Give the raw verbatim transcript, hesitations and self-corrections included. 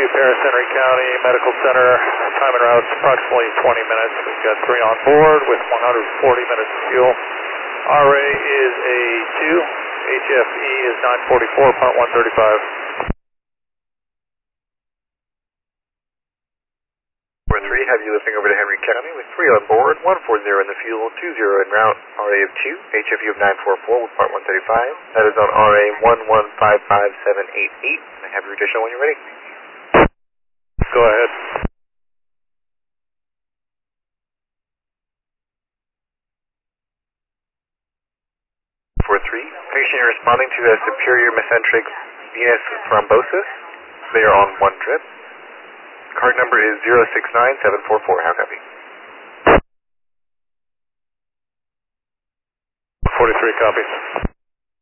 Chief, Harris Henry County Medical Center. Time and route is approximately twenty minutes. We've got three on board with one hundred forty minutes of fuel. R A is a two. H F E is nine forty-four point one thirty-five. four three, have you lifting over to Henry County with three on board, one forty in the fuel, two zero en route, R A of two, H F U of nine forty-four with part one thirty-five. That is on R A one one five five seven eight eight. I have your additional when you're ready. Go ahead. four three, patient responding to a superior mesenteric venous thrombosis. They are on one drip. Card number is zero six nine seven four four. How copy? forty-three copies.